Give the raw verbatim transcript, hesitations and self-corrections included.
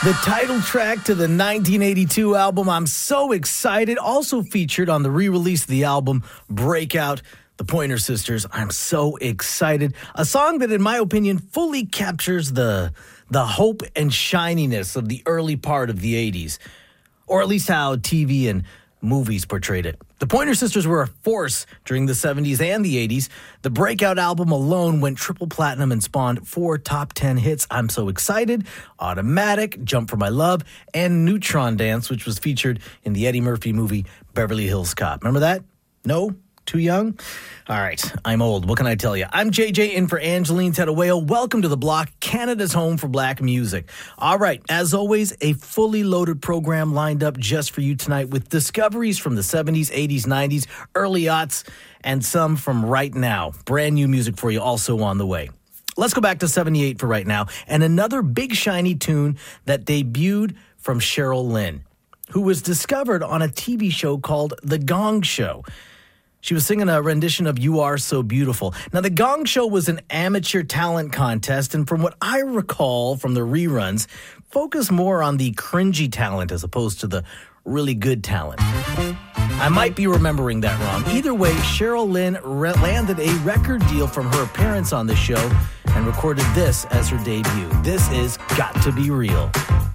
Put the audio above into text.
The title track to the nineteen eighty-two album, I'm so excited, also featured on the re-release of the album, Breakout, the Pointer Sisters. I'm so excited. A song that, in my opinion, fully captures the, the hope and shininess of the early part of the eighties, or at least how T V and movies portrayed it. The Pointer Sisters were a force during the seventies and the eighties. The Breakout album alone went triple platinum and spawned four top ten hits. I'm so excited. Automatic, Jump for My Love, and Neutron Dance, which was featured in the Eddie Murphy movie Beverly Hills Cop. Remember that? No? Too young? All right, I'm old. What can I tell you? I'm J J in for Angeline Tedawayo. Welcome to The Block, Canada's home for black music. All right, as always, a fully loaded program lined up just for you tonight with discoveries from the seventies, eighties, nineties, early aughts, and some from right now. Brand new music for you also on the way. Let's go back to seventy-eight for right now, and another big shiny tune that debuted from Cheryl Lynn, who was discovered on a T V show called The Gong Show. She was singing a rendition of You Are So Beautiful. Now, The Gong Show was an amateur talent contest, and from what I recall from the reruns, focused more on the cringy talent as opposed to the really good talent. I might be remembering that wrong. Either way, Cheryl Lynn re- landed a record deal from her appearance on the show and recorded this as her debut. This is Got to Be Real.